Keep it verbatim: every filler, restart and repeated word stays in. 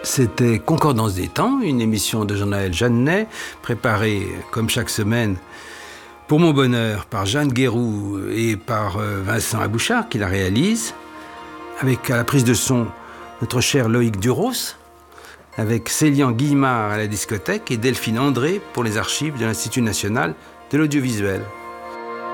C'était Concordance des temps, une émission de Jean-Noël Jeannet, préparée comme chaque semaine pour mon bonheur par Jeanne Guéroux et par Vincent Abouchard qui la réalise, avec à la prise de son notre cher Loïc Duros, avec Célian Guillemard à la discothèque et Delphine André pour les archives de l'Institut national de l'audiovisuel.